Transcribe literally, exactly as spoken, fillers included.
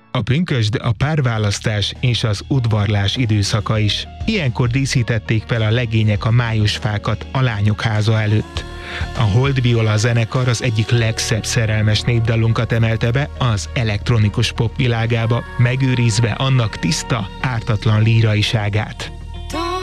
A pünkösd a párválasztás és az udvarlás időszaka is. Ilyenkor díszítették fel a legények a májusfákat a lányok háza előtt. A Hold Viola zenekar az egyik legszebb szerelmes népdalunkat emelte be az elektronikus pop világába, megőrizve annak tiszta, ártatlan líraiságát.